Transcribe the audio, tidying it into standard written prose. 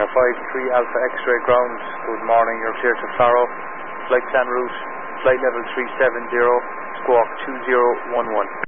53 Alpha X-ray ground. Good morning, you're clear to Faro. Flight plan route, flight level 370, squawk 2011.